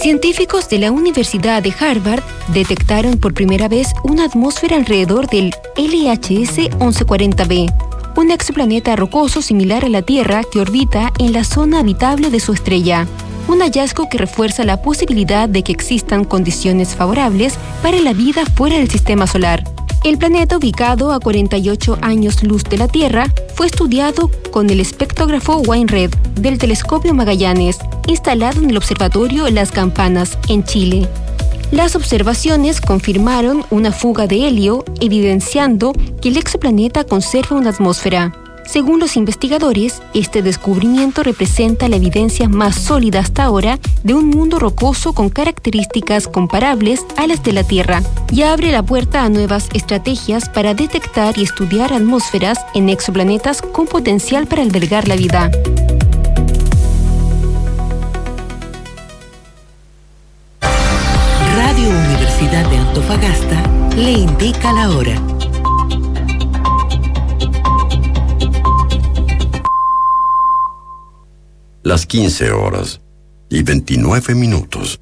Científicos de la Universidad de Harvard detectaron por primera vez una atmósfera alrededor del LHS 1140b, un exoplaneta rocoso similar a la Tierra que orbita en la zona habitable de su estrella. Un hallazgo que refuerza la posibilidad de que existan condiciones favorables para la vida fuera del sistema solar. El planeta, ubicado a 48 años luz de la Tierra, fue estudiado con el espectrógrafo WINRED del telescopio Magallanes, instalado en el observatorio Las Campanas, en Chile. Las observaciones confirmaron una fuga de helio, evidenciando que el exoplaneta conserva una atmósfera. Según los investigadores, este descubrimiento representa la evidencia más sólida hasta ahora de un mundo rocoso con características comparables a las de la Tierra y abre la puerta a nuevas estrategias para detectar y estudiar atmósferas en exoplanetas con potencial para albergar la vida. Radio Universidad de Antofagasta le indica la hora. Las 15:29.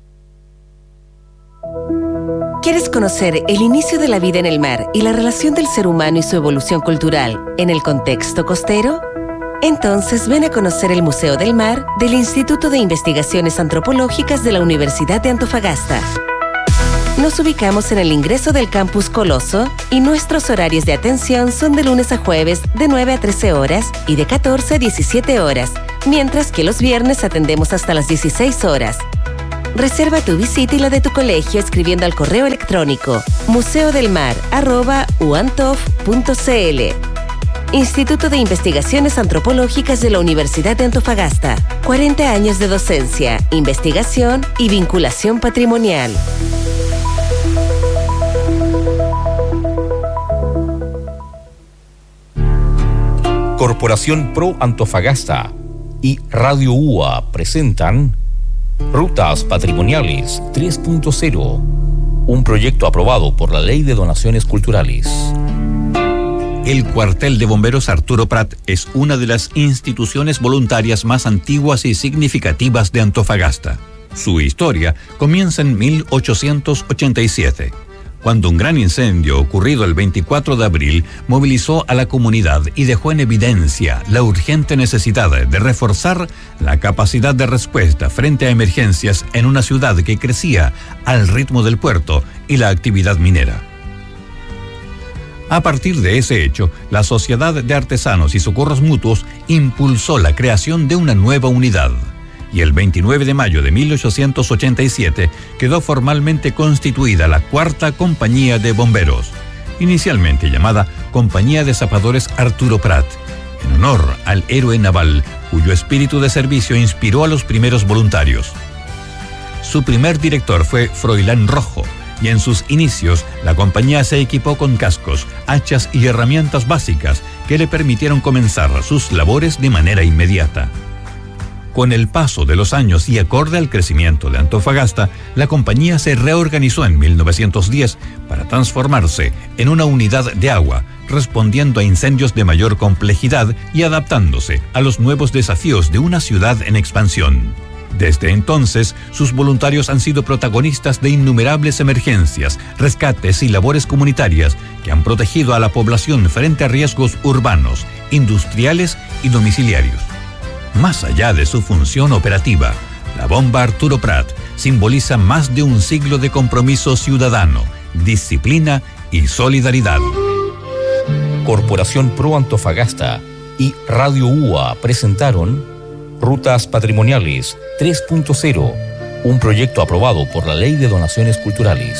¿Quieres conocer el inicio de la vida en el mar y la relación del ser humano y su evolución cultural en el contexto costero? Entonces ven a conocer el Museo del Mar del Instituto de Investigaciones Antropológicas de la Universidad de Antofagasta. Nos ubicamos en el ingreso del Campus Coloso y nuestros horarios de atención son de lunes a jueves de 9 a 13 horas y de 14 a 17 horas, mientras que los viernes atendemos hasta las 16 horas. Reserva tu visita y la de tu colegio escribiendo al correo electrónico museodelmar@uantof.cl. Instituto de Investigaciones Antropológicas de la Universidad de Antofagasta. 40 años de docencia, investigación y vinculación patrimonial. Corporación Pro Antofagasta y Radio UA presentan Rutas Patrimoniales 3.0, un proyecto aprobado por la Ley de Donaciones Culturales. El Cuartel de Bomberos Arturo Prat es una de las instituciones voluntarias más antiguas y significativas de Antofagasta. Su historia comienza en 1887. Cuando un gran incendio ocurrido el 24 de abril movilizó a la comunidad y dejó en evidencia la urgente necesidad de reforzar la capacidad de respuesta frente a emergencias en una ciudad que crecía al ritmo del puerto y la actividad minera. A partir de ese hecho, la Sociedad de Artesanos y Socorros Mutuos impulsó la creación de una nueva unidad. Y el 29 de mayo de 1887 quedó formalmente constituida la Cuarta Compañía de Bomberos, inicialmente llamada Compañía de Zapadores Arturo Prat, en honor al héroe naval cuyo espíritu de servicio inspiró a los primeros voluntarios. Su primer director fue Froilán Rojo, y en sus inicios la compañía se equipó con cascos, hachas y herramientas básicas que le permitieron comenzar sus labores de manera inmediata. Con el paso de los años y acorde al crecimiento de Antofagasta, la compañía se reorganizó en 1910 para transformarse en una unidad de agua, respondiendo a incendios de mayor complejidad y adaptándose a los nuevos desafíos de una ciudad en expansión. Desde entonces, sus voluntarios han sido protagonistas de innumerables emergencias, rescates y labores comunitarias que han protegido a la población frente a riesgos urbanos, industriales y domiciliarios. Más allá de su función operativa, la bomba Arturo Prat simboliza más de un siglo de compromiso ciudadano, disciplina y solidaridad. Corporación Pro Antofagasta y Radio UA presentaron Rutas Patrimoniales 3.0, un proyecto aprobado por la Ley de Donaciones Culturales.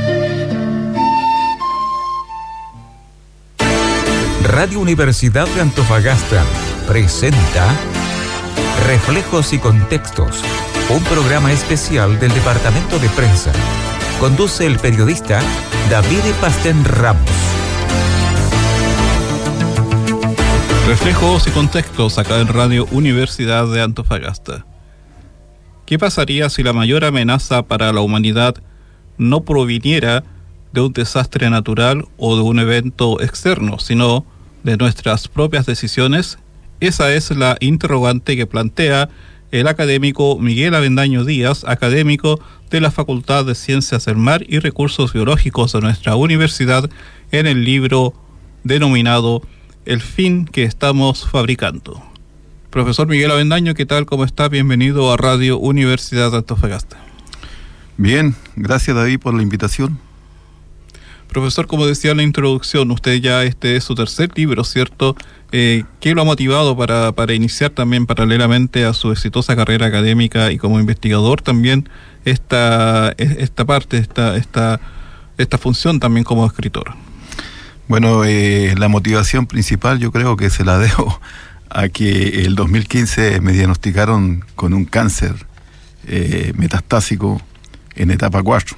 Radio Universidad de Antofagasta presenta Reflejos y Contextos, un programa especial del Departamento de Prensa. Conduce el periodista David Pastén Ramos. Reflejos y Contextos acá en Radio Universidad de Antofagasta. ¿Qué pasaría si la mayor amenaza para la humanidad no proviniera de un desastre natural o de un evento externo, sino de nuestras propias decisiones? Esa es la interrogante que plantea el académico Miguel Avendaño Díaz, académico de la Facultad de Ciencias del Mar y Recursos Biológicos de nuestra universidad, en el libro denominado El fin que estamos fabricando. Profesor Miguel Avendaño, ¿qué tal? ¿Cómo está? Bienvenido a Radio Universidad de Antofagasta. Bien, gracias David por la invitación. Profesor, como decía en la introducción, usted ya este es su tercer libro, ¿cierto? ¿Qué lo ha motivado para iniciar también paralelamente a su exitosa carrera académica y como investigador también esta función también como escritor? Bueno, la motivación principal yo creo que se la debo a que el 2015 me diagnosticaron con un cáncer metastásico en etapa 4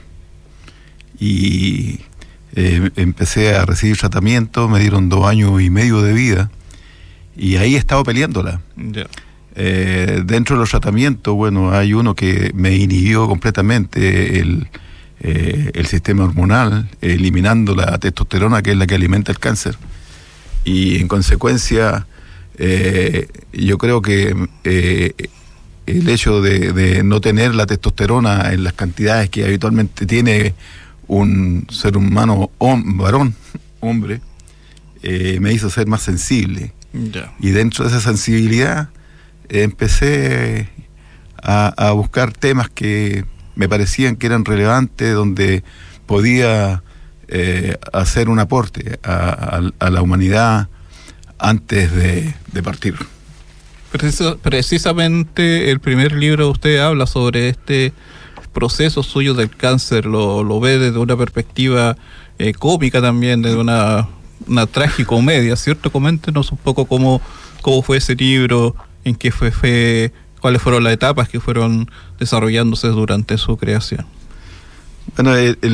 y empecé a recibir tratamiento, me dieron 2 años y medio de vida y ahí he estado peleándola. Yeah. Dentro de los tratamientos, bueno, hay uno que me inhibió completamente el sistema hormonal, eliminando la testosterona, que es la que alimenta el cáncer, y en consecuencia yo creo que el hecho de no tener la testosterona en las cantidades que habitualmente tiene un ser humano hombre, me hizo ser más sensible. Yeah. Y dentro de esa sensibilidad empecé a buscar temas que me parecían que eran relevantes, donde podía hacer un aporte a la humanidad antes de partir. Precisamente el primer libro usted habla sobre este proceso suyo del cáncer, lo ve desde una perspectiva cómica también, desde una tragicomedia, ¿cierto? Coméntenos un poco cómo fue ese libro, en qué fue cuáles fueron las etapas que fueron desarrollándose durante su creación. Bueno,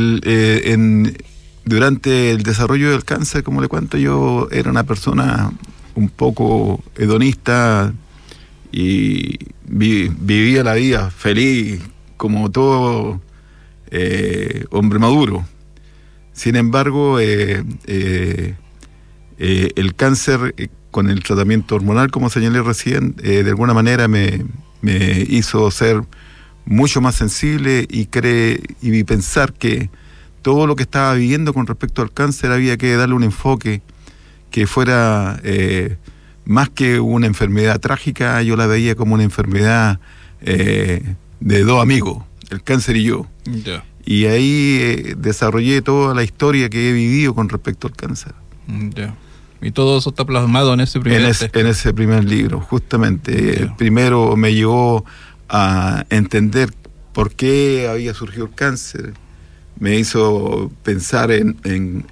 durante el desarrollo del cáncer, como le cuento, yo era una persona un poco hedonista y vivía la vida feliz como todo hombre maduro. Sin embargo, el cáncer, con el tratamiento hormonal, como señalé recién, de alguna manera me hizo ser mucho más sensible y pensar que todo lo que estaba viviendo con respecto al cáncer había que darle un enfoque que fuera más que una enfermedad trágica. Yo la veía como una enfermedad de 2 amigos, el cáncer y yo. Yeah. Y ahí desarrollé toda la historia que he vivido con respecto al cáncer. Yeah. Y todo eso está plasmado en ese primer en ese primer libro, justamente. Yeah. Primero me llevó a entender por qué había surgido el cáncer. Me hizo pensar en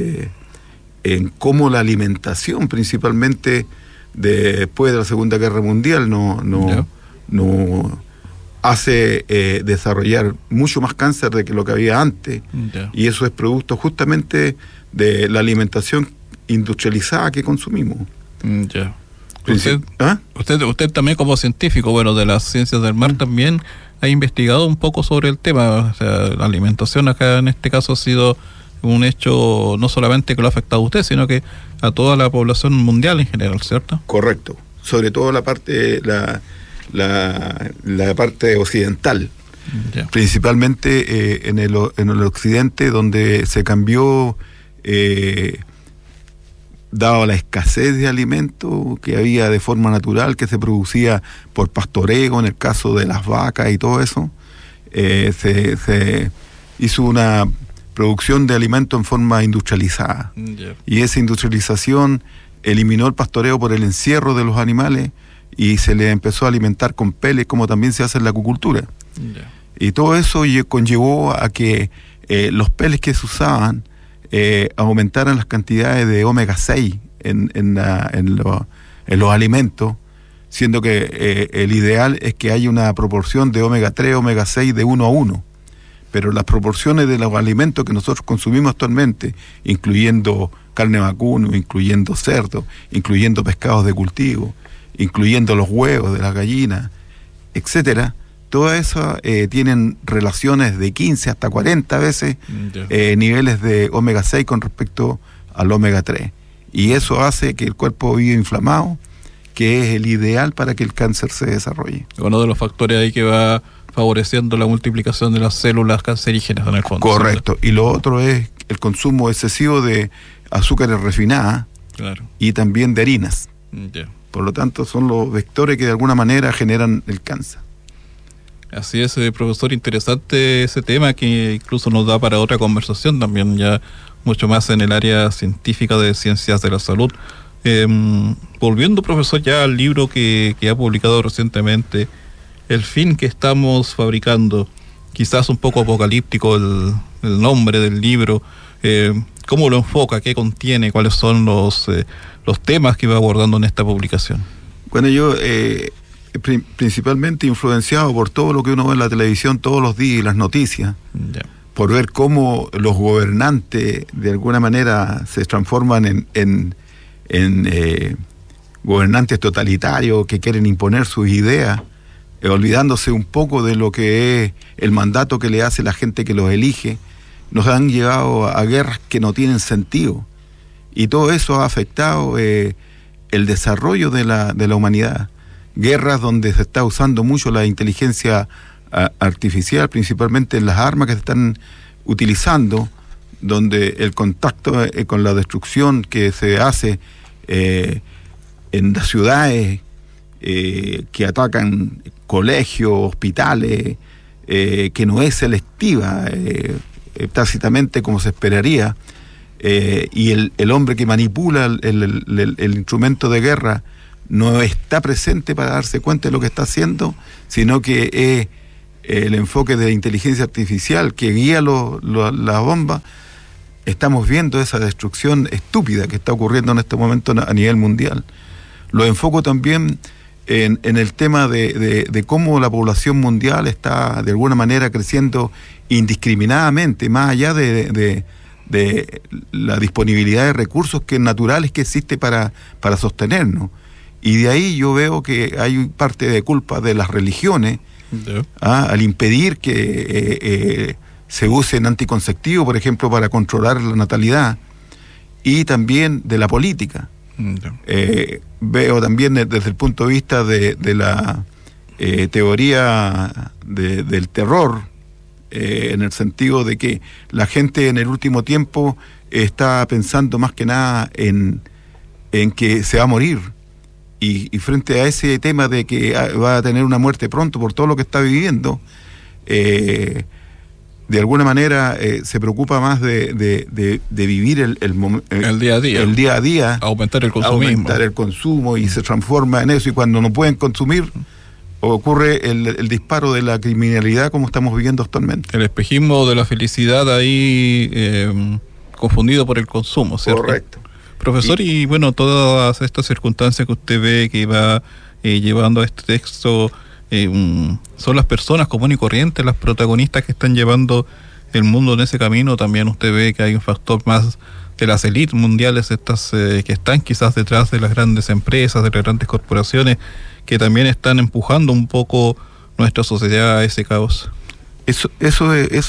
cómo la alimentación, principalmente después de la Segunda Guerra Mundial, no hace desarrollar mucho más cáncer de que lo que había antes. Yeah. Y eso es producto justamente de la alimentación industrializada que consumimos. Ya. Usted también, como científico, bueno, de las ciencias del mar, también ha investigado un poco sobre el tema. O sea, la alimentación acá en este caso ha sido un hecho no solamente que lo ha afectado a usted, sino que a toda la población mundial en general, ¿cierto? Correcto. Sobre todo la parte la parte occidental. Yeah. Principalmente en el occidente, donde se cambió, dado la escasez de alimentos que había de forma natural, que se producía por pastoreo, en el caso de las vacas y todo eso, se hizo una producción de alimentos en forma industrializada. Yeah. Y esa industrialización eliminó el pastoreo por el encierro de los animales y se le empezó a alimentar con peles, como también se hace en la acuicultura. Yeah. Y todo eso conllevó a que los peles que se usaban aumentaran las cantidades de omega 6 en los alimentos, siendo que el ideal es que haya una proporción de omega 3, omega 6 de 1 a 1. Pero las proporciones de los alimentos que nosotros consumimos actualmente, incluyendo carne vacuna, incluyendo cerdo, incluyendo pescados de cultivo, incluyendo los huevos de las gallinas, etcétera, todas esas tienen relaciones de 15 hasta 40 veces niveles de omega 6 con respecto al omega 3. Y eso hace que el cuerpo viva inflamado, que es el ideal para que el cáncer se desarrolle. Uno de los factores ahí que va favoreciendo la multiplicación de las células cancerígenas en el fondo. Correcto. ¿Sí? Y lo otro es el consumo excesivo de azúcares refinadas, claro, y también de harinas. Yeah. Por lo tanto, son los vectores que de alguna manera generan el cáncer. Así es, profesor, interesante ese tema que incluso nos da para otra conversación también, ya mucho más en el área científica de ciencias de la salud. Volviendo, profesor, ya al libro que ha publicado recientemente, El fin que estamos fabricando, quizás un poco apocalíptico el nombre del libro, ¿cómo lo enfoca? ¿Qué contiene? ¿Cuáles son los temas que va abordando en esta publicación? Bueno, yo principalmente influenciado por todo lo que uno ve en la televisión todos los días y las noticias, Yeah. por ver cómo los gobernantes de alguna manera se transforman en gobernantes totalitarios que quieren imponer sus ideas, olvidándose un poco de lo que es el mandato que le hace la gente que los elige. Nos han llevado a guerras que no tienen sentido, y todo eso ha afectado el desarrollo de la humanidad. Guerras donde se está usando mucho la inteligencia artificial, principalmente en las armas que se están utilizando, donde el contacto con la destrucción que se hace en las ciudades que atacan colegios, hospitales, que no es selectiva, tácitamente como se esperaría, y el hombre que manipula el instrumento de guerra no está presente para darse cuenta de lo que está haciendo, sino que es el enfoque de la inteligencia artificial que guía la bomba. Estamos viendo esa destrucción estúpida que está ocurriendo en este momento a nivel mundial. Lo enfoco también en el tema de cómo la población mundial está de alguna manera creciendo indiscriminadamente, más allá de la disponibilidad de recursos naturales que existe para sostenernos. Y de ahí yo veo que hay parte de culpa de las religiones, Yeah. al impedir que se usen anticonceptivos, por ejemplo, para controlar la natalidad, y también de la política. Yeah. Veo también desde el punto de vista de la teoría del terror, en el sentido de que la gente en el último tiempo está pensando más que nada en que se va a morir, y frente a ese tema de que va a tener una muerte pronto por todo lo que está viviendo, de alguna manera se preocupa más de vivir el día a día. El día a día, Aumentar el consumismo. aumentar el consumo, y se transforma en eso, y cuando no pueden consumir ocurre el disparo de la criminalidad como estamos viviendo actualmente. El espejismo de la felicidad ahí confundido por el consumo, ¿cierto? Correcto. Profesor, y bueno, todas estas circunstancias que usted ve que va llevando a este texto, son las personas comunes y corrientes las protagonistas que están llevando el mundo en ese camino. También usted ve que hay un factor más de las élites mundiales, estas que están quizás detrás de las grandes empresas, de las grandes corporaciones, que también están empujando un poco nuestra sociedad a ese caos. Eso es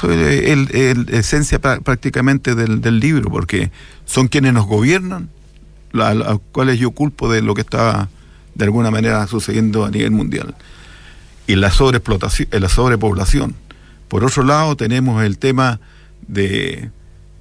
la esencia prácticamente del libro, porque son quienes nos gobiernan, a los cuales yo culpo de lo que está de alguna manera sucediendo a nivel mundial, y la sobreexplotación, la sobrepoblación. Por otro lado, tenemos el tema de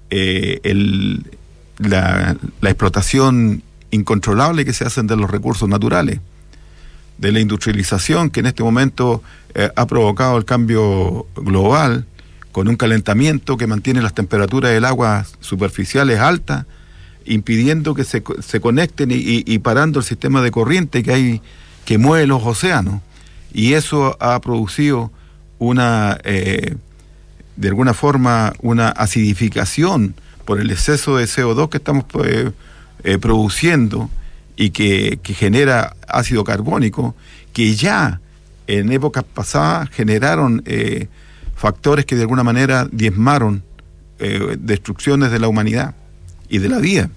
la explotación incontrolable que se hacen de los recursos naturales, de la industrialización que en este momento ha provocado el cambio global, con un calentamiento que mantiene las temperaturas del agua superficiales altas, impidiendo que se conecten y parando el sistema de corriente que mueve los océanos. Y eso ha producido de alguna forma una acidificación por el exceso de CO2 que estamos produciendo, y que genera ácido carbónico, que ya en épocas pasadas generaron factores que de alguna manera diezmaron destrucciones de la humanidad y de la vida.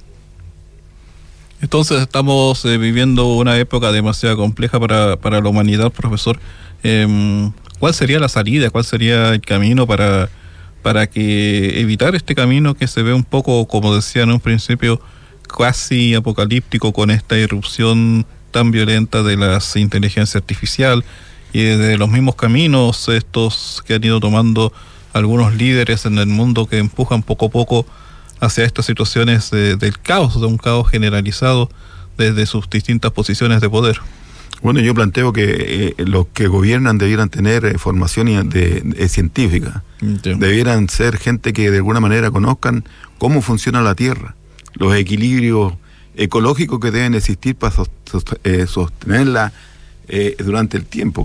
Entonces estamos viviendo una época demasiado compleja para la humanidad, profesor. ¿Cuál sería la salida? ¿Cuál sería el camino para que evitar este camino que se ve un poco, como decía en un principio, casi apocalíptico, con esta irrupción tan violenta de la inteligencia artificial y de los mismos caminos estos que han ido tomando algunos líderes en el mundo que empujan poco a poco hacia estas situaciones del caos, de un caos generalizado desde sus distintas posiciones de poder. Bueno, yo planteo que los que gobiernan debieran tener formación científica. Debieran ser gente que de alguna manera conozcan cómo funciona la Tierra, los equilibrios ecológicos que deben existir para sostenerla durante el tiempo.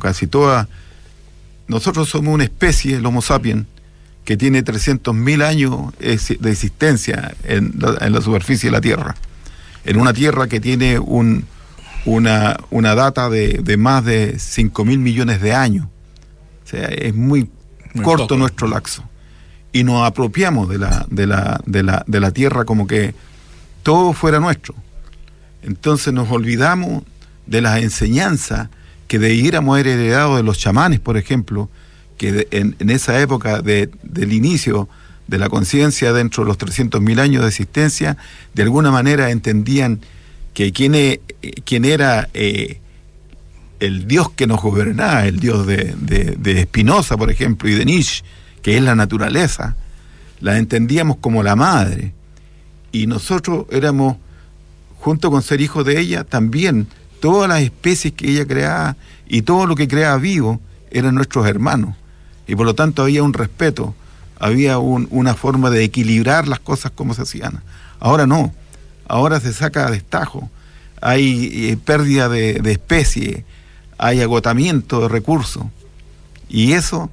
Nosotros somos una especie, el Homo sapiens, que tiene 300.000 años de existencia en la superficie de la Tierra. En una Tierra que tiene una data de más de 5.000 millones de años. O sea, es muy corto poco nuestro lapso. Y nos apropiamos de la Tierra como que todo fuera nuestro. Entonces nos olvidamos de las enseñanzas que debiéramos haber heredado de los chamanes, por ejemplo, que en esa época del inicio de la conciencia, dentro de los 300.000 años de existencia, de alguna manera entendían que quién era el Dios que nos gobernaba, el Dios de Spinoza, por ejemplo, y de Nietzsche, que es la naturaleza. La entendíamos como la madre. Y nosotros éramos, junto con ser hijos de ella, también todas las especies que ella creaba y todo lo que creaba vivo eran nuestros hermanos. Y por lo tanto había un respeto, había una forma de equilibrar las cosas como se hacían. Ahora no, ahora se saca a destajo, hay pérdida de especie, hay agotamiento de recursos, y eso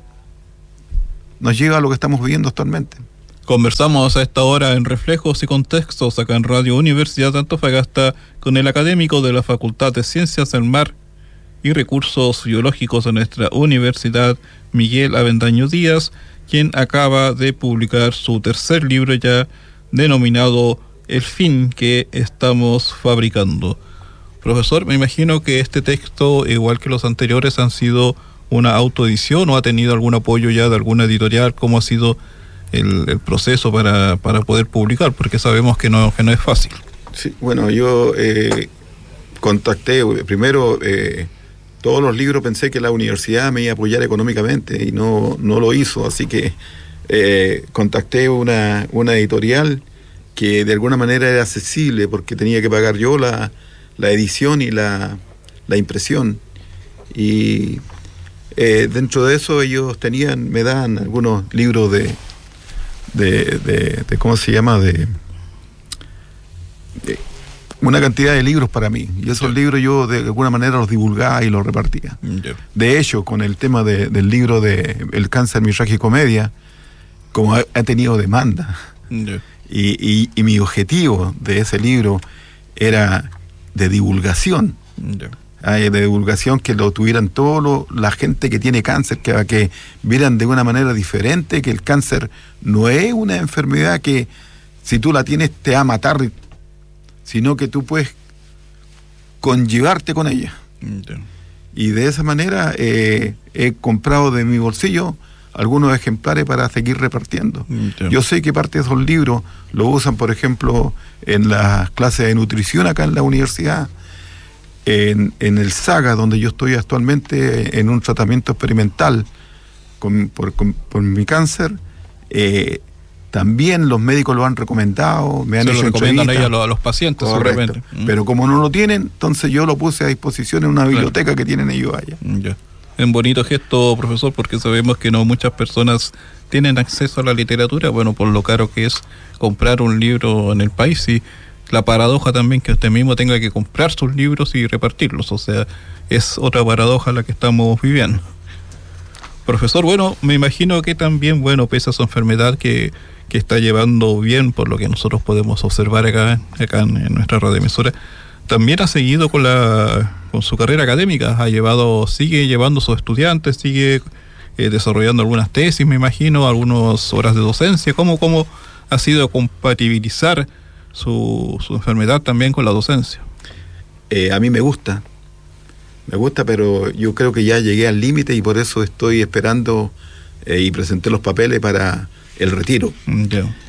nos lleva a lo que estamos viviendo actualmente. Conversamos a esta hora en Reflejos y Contextos, acá en Radio Universidad de Antofagasta, con el académico de la Facultad de Ciencias del Mar y Recursos Biológicos de nuestra universidad, Miguel Avendaño Díaz, quien acaba de publicar su tercer libro ya, denominado El fin que estamos fabricando. Profesor, me imagino que este texto, igual que los anteriores, han sido una autoedición o ha tenido algún apoyo ya de alguna editorial. ¿Cómo ha sido el proceso para poder publicar? Porque sabemos que no es fácil. Sí, bueno, yo contacté primero todos los libros, pensé que la universidad me iba a apoyar económicamente y no lo hizo, así que contacté una editorial que de alguna manera era accesible porque tenía que pagar yo la edición y la impresión, y dentro de eso ellos me daban algunos libros de ¿cómo se llama? De una cantidad de libros para mí, y esos libros yo de alguna manera los divulgaba y los repartía. De hecho, con el tema del libro de El cáncer, mi tragicomedia, como ha tenido demanda, y mi objetivo de ese libro era de divulgación, de divulgación, que lo tuvieran toda la gente que tiene cáncer, que vieran de una manera diferente que el cáncer no es una enfermedad que si tú la tienes te va a matar, sino que tú puedes conllevarte con ella. Y de esa manera he comprado de mi bolsillo algunos ejemplares para seguir repartiendo. Yo sé que parte de esos libros lo usan, por ejemplo, en las clases de nutrición acá en la universidad, en el SAGA, donde yo estoy actualmente en un tratamiento experimental por mi cáncer. También los médicos lo han recomendado, me han hecho entrevistas. Se lo recomiendan ellos a los pacientes. Correcto. Pero como no lo tienen, entonces yo lo puse a disposición en una biblioteca que tienen ellos allá. Es un bonito gesto, profesor, porque sabemos que no muchas personas tienen acceso a la literatura, bueno, por lo caro que es comprar un libro en el país, y la paradoja también que usted mismo tenga que comprar sus libros y repartirlos, o sea, es otra paradoja la que estamos viviendo. Profesor, bueno, me imagino que también, bueno, pese a su enfermedad que está llevando bien, por lo que nosotros podemos observar acá en nuestra radioemisora, también ha seguido con su carrera académica, sigue llevando a sus estudiantes, sigue desarrollando algunas tesis, me imagino, algunas horas de docencia. ¿Cómo ha sido compatibilizar su enfermedad también con la docencia? A mí me gusta, pero yo creo que ya llegué al límite y por eso estoy esperando y presenté los papeles para el retiro.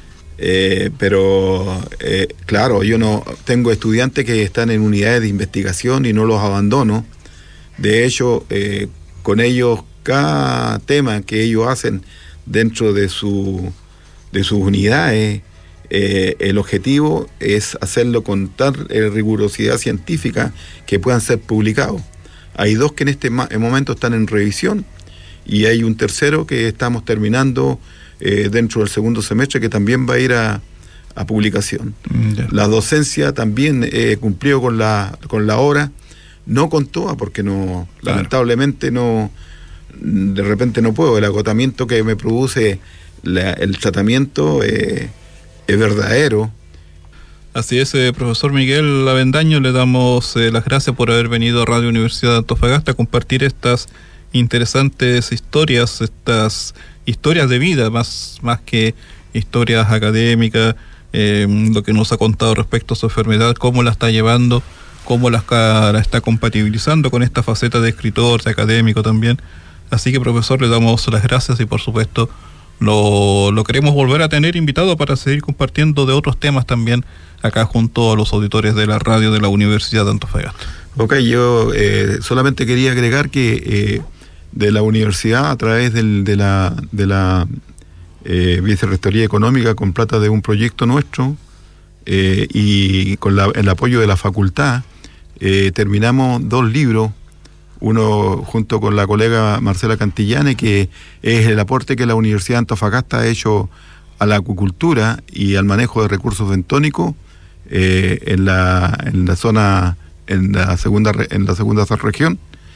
Pero claro, yo no tengo estudiantes que están en unidades de investigación y no los abandono. De hecho, con ellos, cada tema que ellos hacen dentro de sus unidades, el objetivo es hacerlo con tal rigurosidad científica que puedan ser publicados. Hay 2 que en este momento están en revisión y hay un tercero que estamos terminando dentro del segundo semestre, que también va a ir a publicación. La docencia también cumplió con la hora, no con toda, porque no, claro, lamentablemente no, de repente no puedo. El agotamiento que me produce el tratamiento es verdadero. Así es, profesor Miguel Avendaño, le damos las gracias por haber venido a Radio Universidad de Antofagasta a compartir estas interesantes historias, estas historias de vida, más que historias académicas, lo que nos ha contado respecto a su enfermedad, cómo la está llevando, cómo la está compatibilizando con esta faceta de escritor, de académico también. Así que, profesor, le damos las gracias y, por supuesto, lo queremos volver a tener invitado para seguir compartiendo de otros temas también acá junto a los auditores de la radio de la Universidad de Antofagasta. Ok, yo solamente quería agregar que de la universidad, a través de la Vicerrectoría Económica, con plata de un proyecto nuestro y con el apoyo de la facultad, terminamos 2 libros, uno junto con la colega Marcela Cantillane, que es el aporte que la Universidad de Antofagasta ha hecho a la acuicultura y al manejo de recursos bentónicos en la zona, en la segunda región,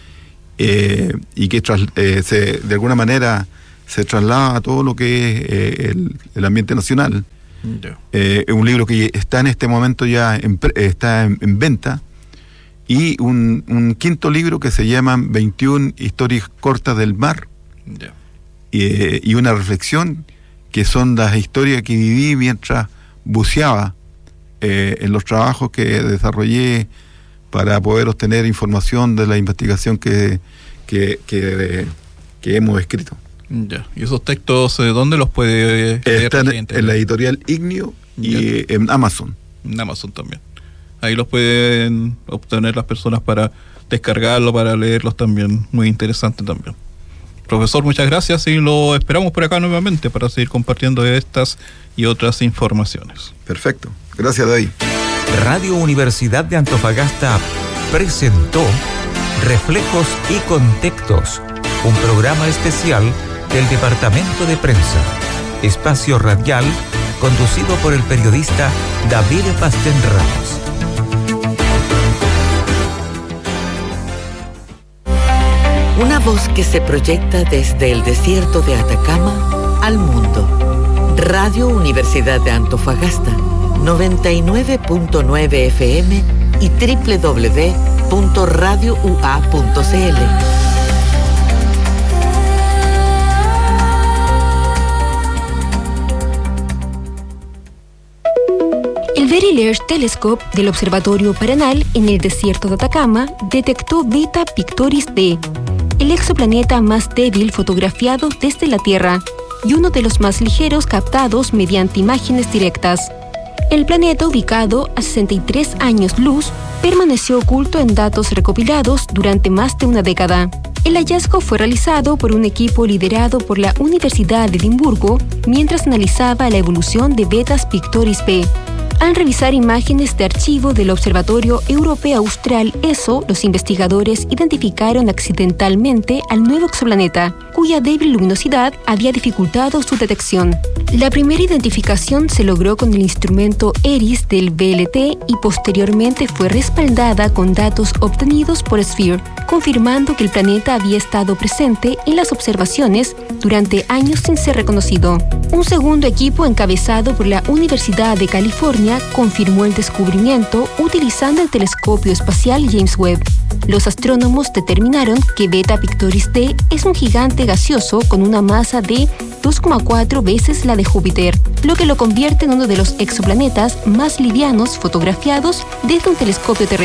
y que de alguna manera se traslada a todo lo que es el ambiente nacional. Es un libro que está en este momento ya está en venta, y un quinto libro que se llama 21 historias cortas del mar, y una reflexión, que son las historias que viví mientras buceaba en los trabajos que desarrollé para poder obtener información de la investigación que hemos escrito. ¿Y esos textos dónde los puede leer? Están en la editorial Ignio y en Amazon. En Amazon también. Ahí los pueden obtener las personas para descargarlo, para leerlos también. Muy interesante también. Profesor, muchas gracias y lo esperamos por acá nuevamente para seguir compartiendo estas y otras informaciones. Perfecto. Gracias, David. Radio Universidad de Antofagasta presentó Reflejos y Contextos, un programa especial del Departamento de Prensa, espacio radial conducido por el periodista David Pastén Ramos. Una voz que se proyecta desde el desierto de Atacama al mundo. Radio Universidad de Antofagasta, 99.9 FM y www.radioua.cl. El Very Large Telescope del Observatorio Paranal en el desierto de Atacama detectó Beta Pictoris D, el exoplaneta más débil fotografiado desde la Tierra y uno de los más ligeros captados mediante imágenes directas. El planeta, ubicado a 63 años luz, permaneció oculto en datos recopilados durante más de una década. El hallazgo fue realizado por un equipo liderado por la Universidad de Edimburgo mientras analizaba la evolución de Beta Pictoris B. Al revisar imágenes de archivo del Observatorio Europeo Austral ESO, los investigadores identificaron accidentalmente al nuevo exoplaneta, cuya débil luminosidad había dificultado su detección. La primera identificación se logró con el instrumento ERIS del VLT y posteriormente fue respaldada con datos obtenidos por Sphere, confirmando que el planeta había estado presente en las observaciones durante años sin ser reconocido. Un segundo equipo encabezado por la Universidad de California confirmó el descubrimiento utilizando el telescopio espacial James Webb. Los astrónomos determinaron que Beta Pictoris D es un gigante gaseoso con una masa de 2,4 veces la de Júpiter, lo que lo convierte en uno de los exoplanetas más livianos fotografiados desde un telescopio terrestre.